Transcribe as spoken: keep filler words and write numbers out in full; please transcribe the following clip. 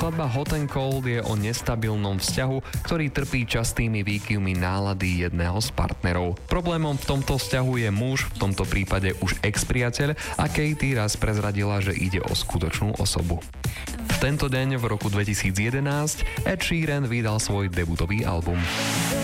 Skladba Hot and Cold je o nestabilnom vzťahu, ktorý trpí častými výkyvmi nálady jedného z partnerov. Problémom v tomto vzťahu je muž, v tomto prípade už ex-priateľ, a Katie raz prezradila, že ide o skutočnú osobu. V tento deň v roku dvetisícjedenásť Ed Sheeran vydal svoj debutový album.